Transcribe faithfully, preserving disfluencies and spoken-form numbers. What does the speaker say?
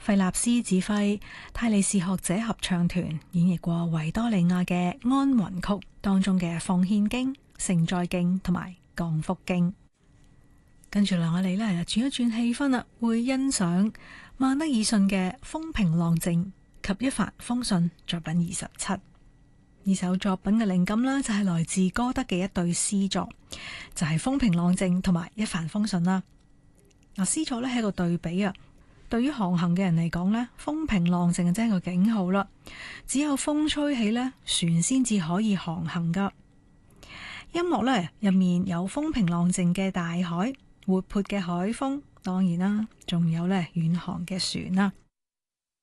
費納斯指揮泰利士學者合唱團演繹過維多利亞嘅安魂曲當中嘅奉獻經、承載經同埋降福經。跟住嚟我哋咧轉一轉氣氛啦，會欣賞曼德爾遜嘅風平浪靜及一帆風順作品二十七。呢首作品嘅靈感呢，就係來自歌德嘅一對詩作，就係風平浪靜同埋一帆風順啦。嗱，詩作呢係一個對比啊。對於航行嘅人嚟講呢，風平浪靜就真係個警號啦。只有風吹起呢，船先至可以航行噶。音樂呢入面有風平浪靜嘅大海、活潑嘅海風，當然啦，仲有呢遠航嘅船啦。